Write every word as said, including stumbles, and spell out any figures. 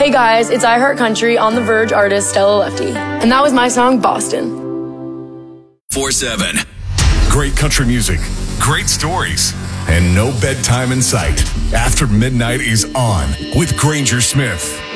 Hey guys, it's I Heart Country on The Verge artist Stella Lefty. And that was my song, Boston. four seven. Great country music, great stories, and no bedtime in sight. After Midnight is on with Granger Smith.